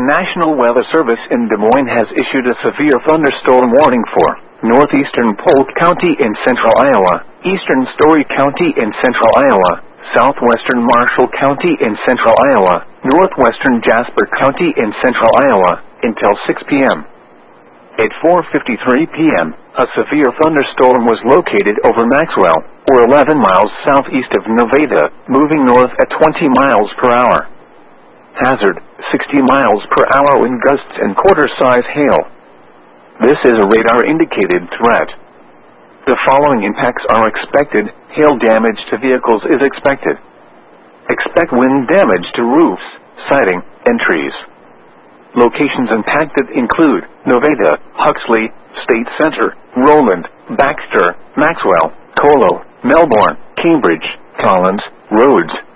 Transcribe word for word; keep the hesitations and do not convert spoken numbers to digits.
National Weather Service in Des Moines has issued a severe thunderstorm warning for northeastern Polk County in central Iowa, eastern Story County in central Iowa, southwestern Marshall County in central Iowa, northwestern Jasper County in central Iowa, until six p m At four fifty-three p m, a severe thunderstorm was located over Maxwell, or eleven miles southeast of Nevada, moving north at twenty miles per hour. Hazard, sixty miles per hour wind gusts and quarter-size hail. This is a radar-indicated threat. The following impacts are expected. Hail damage to vehicles is expected. Expect wind damage to roofs, siding, and trees. Locations impacted include Nevada, Huxley, State Center, Roland, Baxter, Maxwell, Colo, Melbourne, Cambridge, Collins, Rhodes,